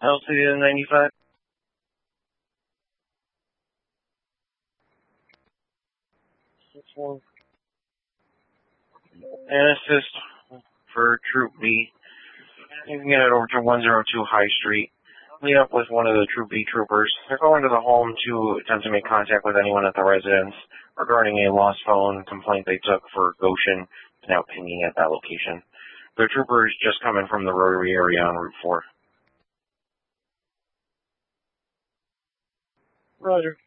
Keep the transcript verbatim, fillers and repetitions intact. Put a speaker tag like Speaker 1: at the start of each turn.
Speaker 1: L C D ninety-five. And assist for Troop B. You can get it over to one oh two High Street. Meet up with one of the Troop B troopers. They're going to the home to attempt to make contact with anyone at the residence regarding a lost phone complaint they took for Goshen. It's now pinging at that location. The trooper is just coming from the Rotary area on Route four.
Speaker 2: Roger.